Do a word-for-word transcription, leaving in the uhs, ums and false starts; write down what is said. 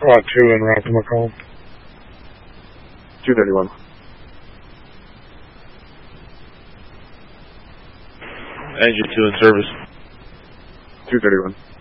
Uh, two in Rockland McCall. two thirty-one. Engine two in service. two thirty-one.